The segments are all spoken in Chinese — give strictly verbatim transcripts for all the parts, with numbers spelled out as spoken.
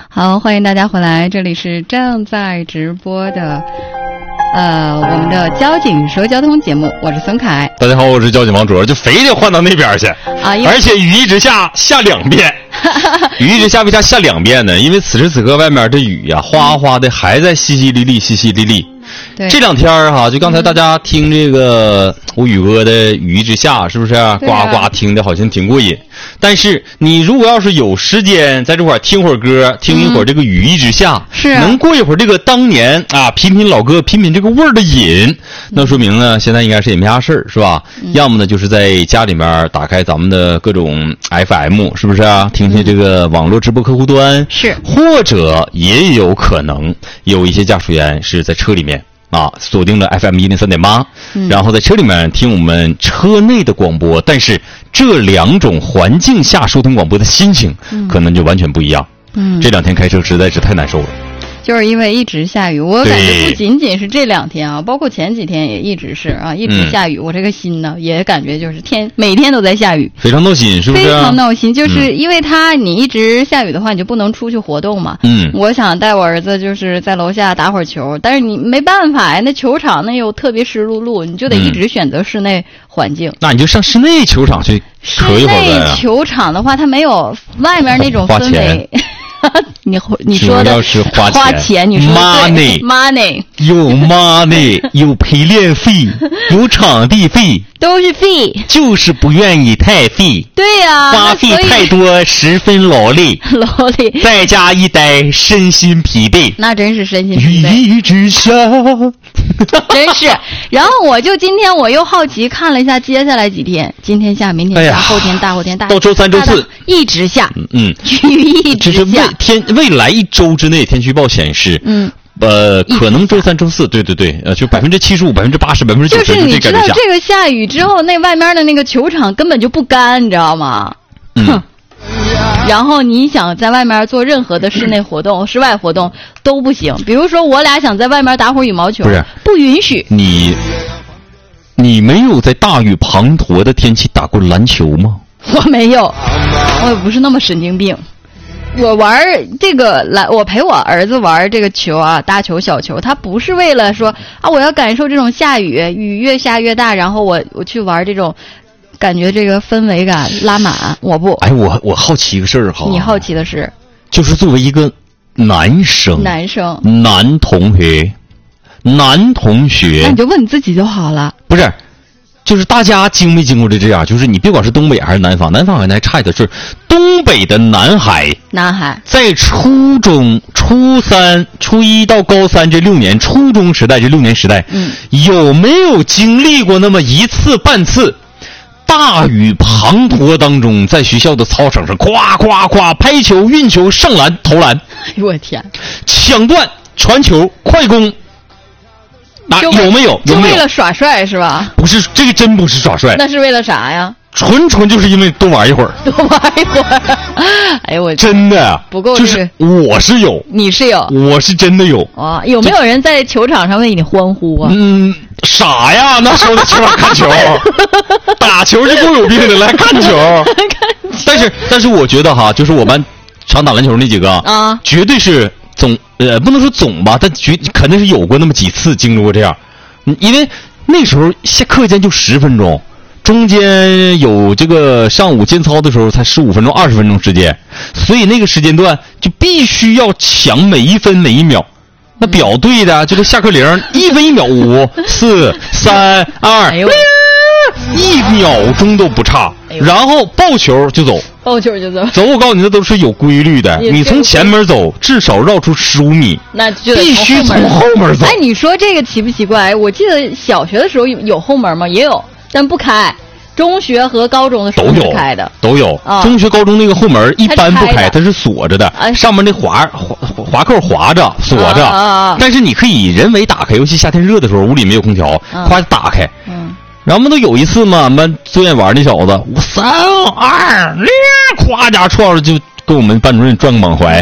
好，欢迎大家回来，这里是正在直播的呃，我们的交警说交通节目，我是孙凯。 大家好，我是交警王卓，就非得换到那边去啊！而且雨一直下下两遍，雨一直下不下下两遍呢？因为此时此刻外面的雨呀、啊，哗哗的还在淅淅沥沥，淅淅沥沥。 对， 这两天哈、啊，就刚才大家听这个我宇哥的雨一直下，是不是、啊、呱呱听的好像挺过瘾？但是你如果要是有时间在这块听会儿歌，听一会儿这个雨一直下， 是、嗯、 能过一会儿这个当年啊品品老歌品品这个味儿的瘾，那说明呢现在应该是也没啥事儿，是吧、嗯？要么呢就是在家里面打开咱们的各种 F M， 是不是啊？听听这个网络直播客户端， 是， 或者也有可能有一些驾驶员是在车里面。啊，锁定了 F M 一零三点八，然后在车里面听我们车内的广播，但是这两种环境下收听广播的心情，嗯、可能就完全不一样。嗯，这两天开车实在是太难受了。 就是因为一直下雨，我感觉不仅仅是这两天啊，包括前几天也一直是啊，一直下雨。嗯、我这个心呢，也感觉就是天每天都在下雨， 非常闹心，是不是、啊？ 非常闹心，就是因为它你一直下雨的话，你就不能出去活动嘛。嗯，我想带我儿子就是在楼下打会儿球，但是你没办法呀，那球场那又特别湿漉漉，你就得一直选择室内环境。嗯、 那你就上室内球场去可以会儿呗。 室内球场的话，它没有外面那种氛围。你你说的是花钱，花钱你说 money money 有 money 有陪练费，有场地费， 都是费， 就是不愿意太费。 对呀、啊， 花费太多，十分劳累， 劳累， 在家一待，身心疲惫。 那真是身心疲惫。 雨一直下， 真是。然后我就今天我又好奇看了一下接下来几天，今天下，明天下，哎、后天大后天大， 到周三周四一直下， 嗯， 雨一直下。 天未来一周之内，天气预报显示，嗯，呃，可能周三、周四，对对对，呃，就百分之七十五、百分之八十、百分之九十， 就是你知道这个下雨之后，那外面的那个球场根本就不干，你知道吗？嗯。然后你想在外面做任何的室内活动、室外活动都不行。比如说我俩想在外面打会儿羽毛球， 不是不允许。 你你没有在大雨滂沱的天气打过篮球吗？ 我没有，我也不是那么神经病。我玩这个篮，我陪我儿子玩这个球啊，大球小球，他不是为了说啊，我要感受这种下雨，雨越下越大，然后我我去玩这种，感觉这个氛围感拉满。我不， 哎，我我好奇一个事儿哈， 你好奇的是， 就是作为一个男生， 男生， 男同学，男同学， 那你就问你自己就好了， 不是。就是大家经没经过的这样，就是你别管是东北还是南方，南方可能还差一点，是东北的男孩， 男孩在初中、初三、初一到高三这六年，初中时代这六年时代，嗯，有没有经历过那么一次半次，大雨滂沱当中，在学校的操场上，夸夸夸拍球、运球、上篮、投篮， 哎呦我天， 抢断、传球、快攻。啊，有没有？有没有？ 就为了耍帅是吧？ 不是，这个真不是耍帅。 那是为了啥呀？ 纯纯就是因为多玩一会儿。 多玩一会儿。哎呦我真的不够， 就是我是有， 你是有， 我是真的有。 啊，有没有人在球场上为你欢呼啊？ 嗯，傻呀，那时候在球场看球，打球就够有病的，来看球。看球。但是，但是我觉得哈，就是我们常打篮球那几个啊，绝对是。总呃不能说总吧，但绝肯定是有过那么几次经历过这样，因为那时候下课间就十分钟，中间有这个上午间操的时候才十五分钟、二十分钟时间，所以那个时间段就必须要抢每一分每一秒。那表对的这个下课铃，一分一秒，五、四、三、二，哎呦，一秒钟都不差，然后抱球就走。 抱球就走， 走我告诉你，那都是有规律的。你从前门走，至少绕出十五米， 那就必须从后门走。 哎，你说这个奇不奇怪？我记得小学的时候有有后门吗？也有，但不开。中学和高中的时候是开的， 都有。啊、中学、高中那个后门一般不开，它是锁着的，啊、上面那滑滑滑扣滑着锁着、啊啊，但是你可以人为打开，尤其夏天热的时候，屋里没有空调，夸、啊、打开。嗯。然后我们都有一次嘛，我们最爱玩那小子，三二零，咵家串着就跟我们班主任转个满怀，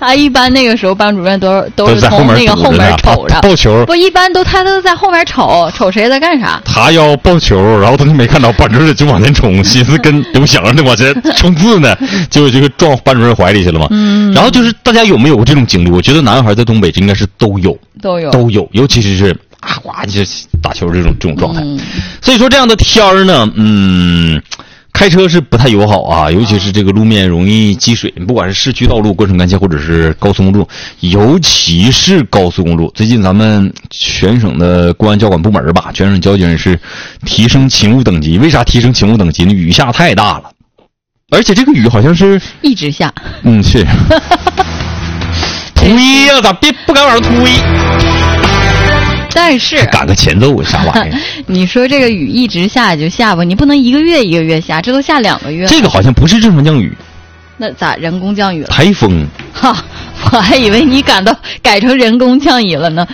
啊，一般那个时候班主任都都是从那个后门瞅着抱球， 不，一般都他都在后面瞅瞅谁在干啥。 他要抱球，然后他就没看到班主任就往前冲，寻思跟刘翔的往前冲刺呢，结果就撞班主任怀里去了嘛。嗯。然后就是大家有没有这种经历？我觉得男孩在东北应该是都有， 都有， 都有，尤其是啊哇就打球这种这种状态。嗯、所以说这样的天儿呢，嗯。开车是不太友好啊，尤其是这个路面容易积水，不管是市区道路、过省干线或者是高速公路，尤其是高速公路。最近咱们全省的公安交管部门吧，全省交警是提升勤务等级。为啥提升勤务等级呢？雨下太大了，而且这个雨好像是一直下。 嗯，是。推呀，咋别不敢往上推？ 但是赶个前奏啥玩意儿？ 你说这个雨一直下就下吧，你不能一个月一个月下，这都下两个月了。 这个好像不是正常降雨， 那咋人工降雨了？ 台风。 哈，我还以为你感到改成人工降雨了呢。